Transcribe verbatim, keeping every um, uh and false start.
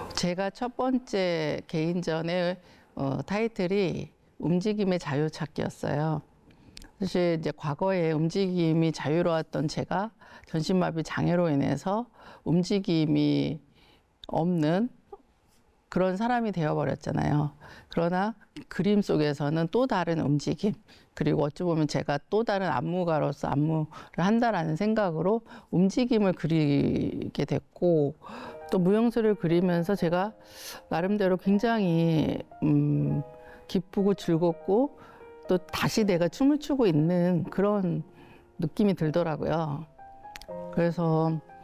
제가 첫 번째 개인전의 어, 타이틀이 움직임의 자유찾기였어요. 사실 이제 과거에 움직임이 자유로웠던 제가 전신마비 장애로 인해서 움직임이 없는 그런 사람이 되어버렸잖아요. 그러나 그림 속에서는 또 다른 움직임, 그리고 어찌 보면 제가 또 다른 안무가로서 안무를 한다라는 생각으로 움직임을 그리게 됐고, 또 무용수를 그리면서 제가 나름대로 굉장히 음, 기쁘고 즐겁고 또 다시 내가 춤을 추고 있는 그런 느낌이 들더라고요. 그래서